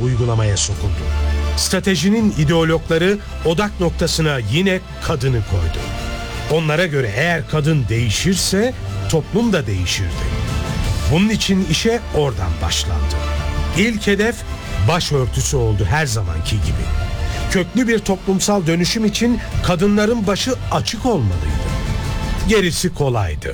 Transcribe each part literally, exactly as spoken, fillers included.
uygulamaya sokuldu. Stratejinin ideologları odak noktasına yine kadını koydu. Onlara göre eğer kadın değişirse toplum da değişirdi. Bunun için işe oradan başlandı. İlk hedef başörtüsü oldu her zamanki gibi. Köklü bir toplumsal dönüşüm için kadınların başı açık olmalıydı. Gerisi kolaydı.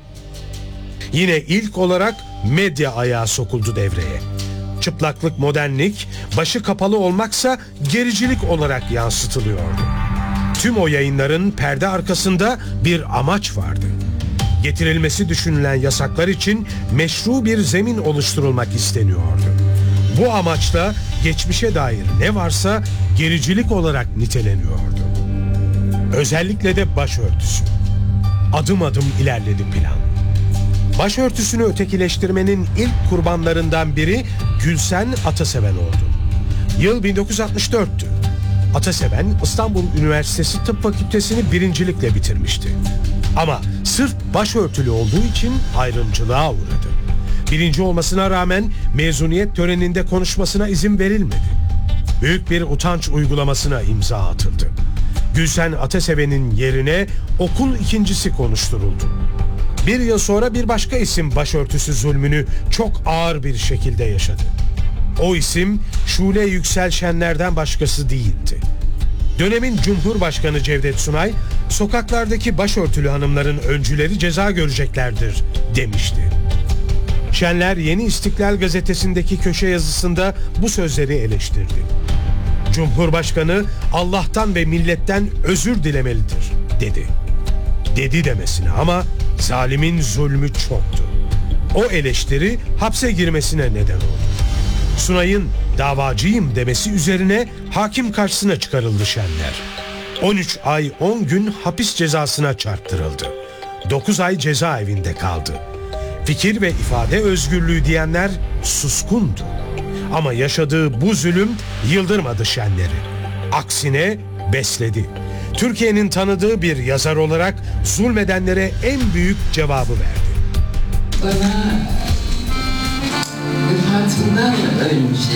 Yine ilk olarak medya ayağı sokuldu devreye. Çıplaklık modernlik, başı kapalı olmaksa gericilik olarak yansıtılıyordu. Tüm o yayınların perde arkasında bir amaç vardı. Getirilmesi düşünülen yasaklar için meşru bir zemin oluşturulmak isteniyordu. Bu amaçla geçmişe dair ne varsa gericilik olarak niteleniyordu. Özellikle de başörtüsü. Adım adım ilerledi plan. Başörtüsünü ötekileştirmenin ilk kurbanlarından biri Gülsen Ataseven oldu. Yıl bin dokuz yüz altmış dörttü. Ataseven İstanbul Üniversitesi Tıp Fakültesini birincilikle bitirmişti. Ama sırf başörtülü olduğu için ayrımcılığa uğradı. Birinci olmasına rağmen mezuniyet töreninde konuşmasına izin verilmedi. Büyük bir utanç uygulamasına imza atıldı. Gülsen Ataseven'in yerine okul ikincisi konuşturuldu. Bir yıl sonra bir başka isim başörtüsü zulmünü çok ağır bir şekilde yaşadı. O isim Şule Yüksel Şenler'den başkası değildi. Dönemin Cumhurbaşkanı Cevdet Sunay, sokaklardaki başörtülü hanımların öncüleri ceza göreceklerdir demişti. Şenler Yeni İstiklal gazetesindeki köşe yazısında bu sözleri eleştirdi. Cumhurbaşkanı Allah'tan ve milletten özür dilemelidir dedi. Dedi demesine ama zalimin zulmü çoktu. O eleştiri hapse girmesine neden oldu. Sunay'ın davacıyım demesi üzerine hakim karşısına çıkarıldı Şenler. on üç ay on gün hapis cezasına çarptırıldı. dokuz ay cezaevinde kaldı. Fikir ve ifade özgürlüğü diyenler suskundu. Ama yaşadığı bu zulüm yıldırmadı Şenler'i. Aksine besledi. Türkiye'nin tanıdığı bir yazar olarak zulmedenlere en büyük cevabı verdi. Bana vefatından önce